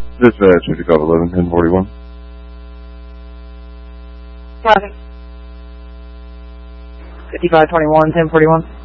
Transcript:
Dispatch, would you call 11-1041? Roger. 5521, 1041.